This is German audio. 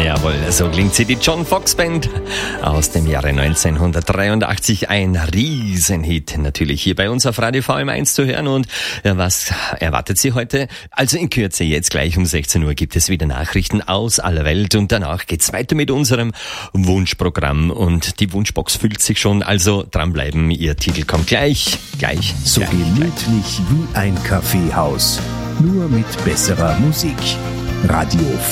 Jawohl, so klingt sie, die John Foxx Band aus dem Jahre 1983. Ein Riesenhit natürlich hier bei uns auf Radio VM1 zu hören. Und was erwartet Sie heute? Also in Kürze, jetzt gleich um 16 Uhr gibt es wieder Nachrichten aus aller Welt und danach geht's weiter mit unserem Wunschprogramm und die Wunschbox füllt sich schon, also dranbleiben, Ihr Titel kommt gleich. So gemütlich wie ein Kaffeehaus, nur mit besserer Musik. Radio